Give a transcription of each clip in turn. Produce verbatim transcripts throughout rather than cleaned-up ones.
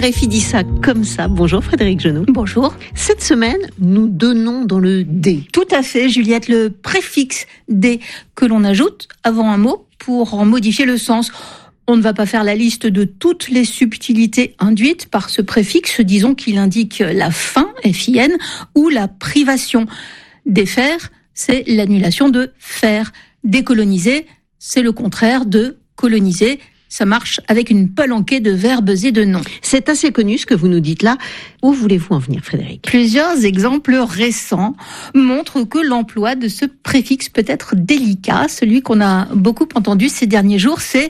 R F I dit ça comme ça. Bonjour Frédéric Genot. Bonjour. Cette semaine, nous donnons dans le D. Tout à fait, Juliette, le préfixe D que l'on ajoute avant un mot pour en modifier le sens. On ne va pas faire la liste de toutes les subtilités induites par ce préfixe. Disons qu'il indique la fin, F I N, ou la privation. Défaire, c'est l'annulation de faire. Décoloniser, c'est le contraire de coloniser. Ça marche avec une palanquée de verbes et de noms. C'est assez connu ce que vous nous dites là. Où voulez-vous en venir, Frédéric ? Plusieurs exemples récents montrent que l'emploi de ce préfixe peut être délicat. Celui qu'on a beaucoup entendu ces derniers jours, c'est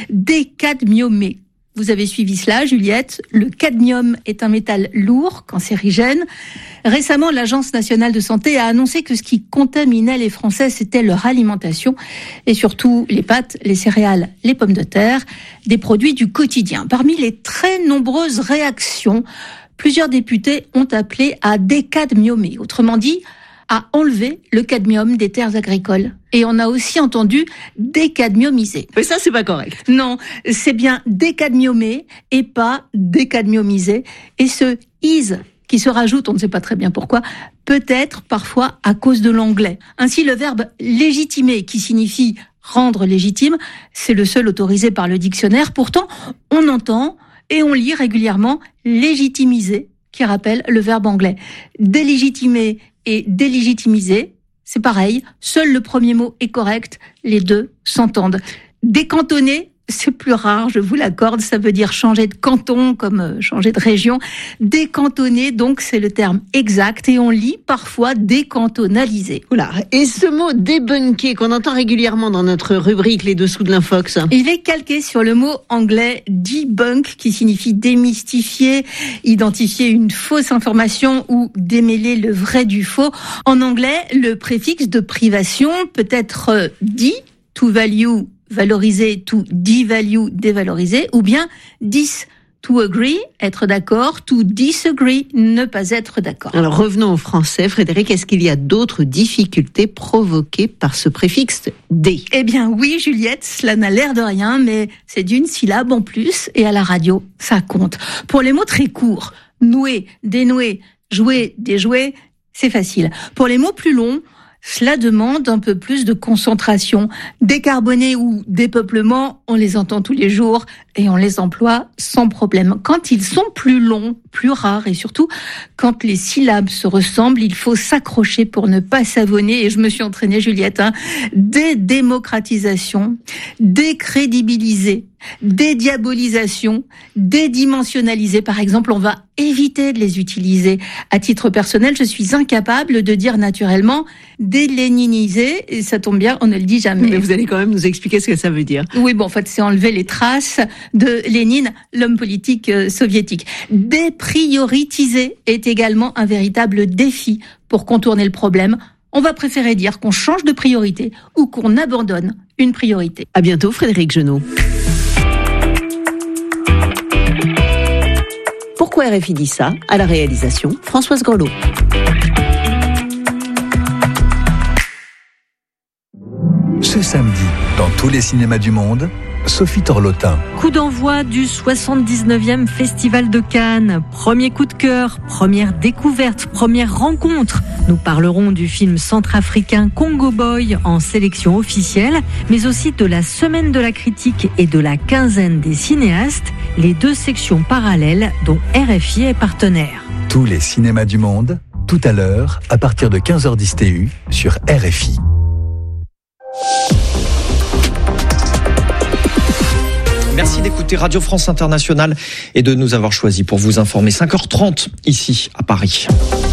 décadmiomé. Vous avez suivi cela, Juliette. Le cadmium est un métal lourd, cancérigène. Récemment, l'Agence nationale de santé a annoncé que ce qui contaminait les Français, c'était leur alimentation et surtout les pâtes, les céréales, les pommes de terre, des produits du quotidien. Parmi les très nombreuses réactions, plusieurs députés ont appelé à décadmiomer, autrement dit, à enlever le cadmium des terres agricoles. Et on a aussi entendu décadmiomiser. Mais ça, c'est pas correct. Non, c'est bien décadmiomer et pas décadmiomiser. Et ce « is » qui se rajoute, on ne sait pas très bien pourquoi, peut-être parfois à cause de l'anglais. Ainsi, le verbe « légitimer » qui signifie « rendre légitime », c'est le seul autorisé par le dictionnaire. Pourtant, on entend et on lit régulièrement « légitimiser » qui rappelle le verbe anglais. Délégitimer et délégitimiser, c'est pareil, seul le premier mot est correct, les deux s'entendent. Décantonner, c'est plus rare, je vous l'accorde, ça veut dire changer de canton comme changer de région. Décantonner, donc, c'est le terme exact et on lit parfois décantonaliser. Oula, et ce mot débunker qu'on entend régulièrement dans notre rubrique Les Dessous de l'Infox. Il est calqué sur le mot anglais debunk qui signifie démystifier, identifier une fausse information ou démêler le vrai du faux. En anglais, le préfixe de privation peut être dit, to value, valoriser, to devalue, dévaloriser, ou bien dis, to agree, être d'accord, to disagree, ne pas être d'accord. Alors revenons au français, Frédéric, est-ce qu'il y a d'autres difficultés provoquées par ce préfixe D ? Eh bien oui, Juliette, cela n'a l'air de rien, mais c'est d'une syllabe en plus, et à la radio, ça compte. Pour les mots très courts, nouer, dénouer, jouer, déjouer, c'est facile. Pour les mots plus longs, cela demande un peu plus de concentration. Décarboner ou dépeuplement, on les entend tous les jours et on les emploie sans problème. Quand ils sont plus longs, plus rares et surtout quand les syllabes se ressemblent, il faut s'accrocher pour ne pas savonner. Et je me suis entraînée, Juliette, hein. Dédémocratisation, décrédibiliser, dédiabolisation, dédimensionnaliser. Par exemple, on va éviter de les utiliser. À titre personnel, je suis incapable de dire naturellement déléniniser, et ça tombe bien, on ne le dit jamais. Mais vous allez quand même nous expliquer ce que ça veut dire. Oui, bon, en fait, c'est enlever les traces de Lénine, l'homme politique euh, soviétique. Déprioritiser est également un véritable défi pour contourner le problème. On va préférer dire qu'on change de priorité ou qu'on abandonne une priorité. À bientôt, Frédéric Genot. Pourquoi R F I dit ça ? À la réalisation, Françoise Grelot. Ce samedi, dans tous les cinémas du monde, Sophie Torlotin. Coup d'envoi du soixante-dix-neuvième Festival de Cannes. Premier coup de cœur, première découverte, première rencontre. Nous parlerons du film centrafricain Congo Boy en sélection officielle, mais aussi de la semaine de la critique et de la quinzaine des cinéastes, les deux sections parallèles dont R F I est partenaire. Tous les cinémas du monde, tout à l'heure, à partir de quinze heures dix T U sur R F I. Merci d'écouter Radio France Internationale et de nous avoir choisis pour vous informer. cinq heures trente ici à Paris.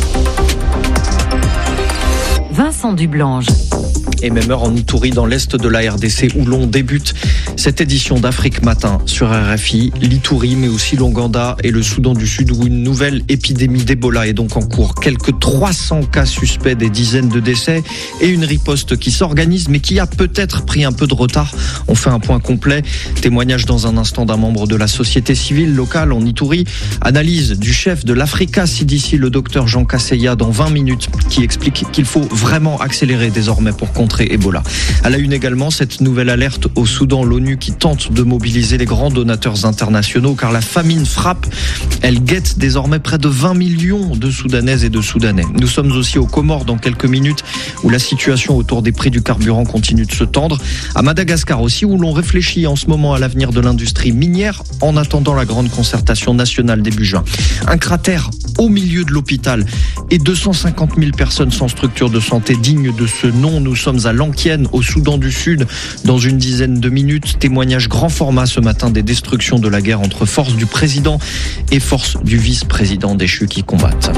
Vincent Dublange. Et même heure en Ituri, dans l'est de la R D C, où l'on débute cette édition d'Afrique Matin sur R F I. L'Ituri, mais aussi l'Ouganda et le Soudan du Sud, où une nouvelle épidémie d'Ebola est donc en cours. Quelques trois cents cas suspects, des dizaines de décès et une riposte qui s'organise, mais qui a peut-être pris un peu de retard. On fait un point complet. Témoignage dans un instant d'un membre de la société civile locale en Ituri. Analyse du chef de l'Africa C D C, le docteur Jean Kasseya, dans vingt minutes, qui explique qu'il faut vraiment accélérer désormais pour contrer contrer Ebola. À la une également, cette nouvelle alerte au Soudan, l'ONU qui tente de mobiliser les grands donateurs internationaux car la famine frappe. Elle guette désormais près de vingt millions de Soudanaises et de Soudanais. Nous sommes aussi aux Comores dans quelques minutes où la situation autour des prix du carburant continue de se tendre. À Madagascar aussi où l'on réfléchit en ce moment à l'avenir de l'industrie minière en attendant la grande concertation nationale début juin. Un cratère au milieu de l'hôpital et deux cent cinquante mille personnes sans structure de santé digne de ce nom. Nous sommes à Lankienne, au Soudan du Sud, dans une dizaine de minutes. Témoignage grand format ce matin des destructions de la guerre entre forces du président et forces du vice-président déchu qui combattent.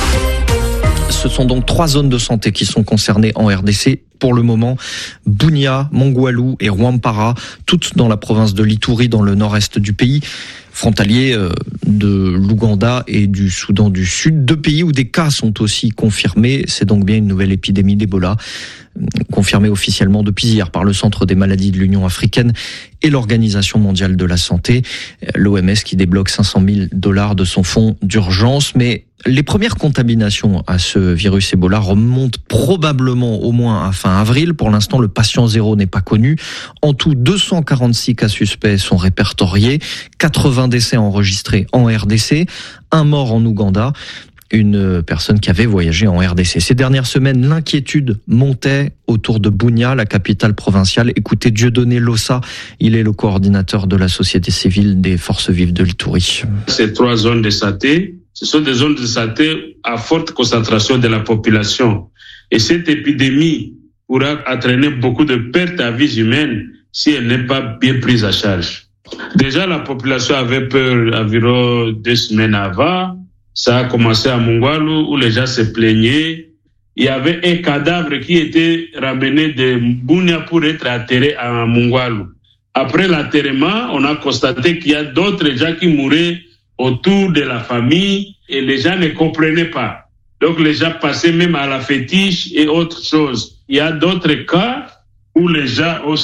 Ce sont donc trois zones de santé qui sont concernées en R D C. Pour le moment, Bunia, Mongwalu et Rwampara, toutes dans la province de l'Ituri, dans le nord-est du pays, frontalier de l'Ouganda et du Soudan du Sud. Deux pays où des cas sont aussi confirmés. C'est donc bien une nouvelle épidémie d'Ebola, confirmée officiellement depuis hier par le Centre des maladies de l'Union africaine et l'Organisation mondiale de la santé, l'O M S qui débloque cinq cent mille dollars de son fonds d'urgence. Mais les premières contaminations à ce virus Ebola remontent probablement au moins à fin avril. Pour l'instant, le patient zéro n'est pas connu. En tout, deux cent quarante-six cas suspects sont répertoriés, quatre-vingts décès enregistrés en R D C, un mort en Ouganda, une personne qui avait voyagé en R D C. Ces dernières semaines, l'inquiétude montait autour de Bunia, la capitale provinciale. Écoutez Dieudonné Lossa, il est le coordinateur de la société civile des forces vives de l'Ituri. Ces trois zones de santé, ce sont des zones de santé à forte concentration de la population. Et cette épidémie pourra entraîner beaucoup de pertes à vie humaine si elle n'est pas bien prise à charge. Déjà, la population avait peur environ deux semaines avant. Ça a commencé à Mongwalu où les gens se plaignaient. Il y avait un cadavre qui était ramené de Bunia pour être enterré à Mongwalu. Après l'enterrement, on a constaté qu'il y a d'autres gens qui mouraient autour de la famille et les gens ne comprenaient pas. Donc les gens passaient même à la fétiche et autres choses. Il y a d'autres cas où les gens ont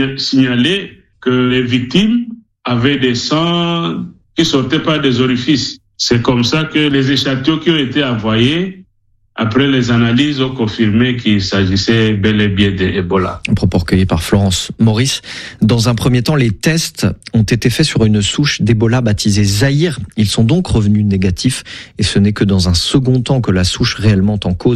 signalé que les victimes avaient des sangs qui sortaient par des orifices. C'est comme ça que les échantillons qui ont été envoyés, après les analyses, ont confirmé qu'il s'agissait bel et bien d'Ebola. Un propos recueilli par Florence Maurice. Dans un premier temps, les tests ont été faits sur une souche d'Ebola baptisée Zaïre. Ils sont donc revenus négatifs et ce n'est que dans un second temps que la souche réellement en cause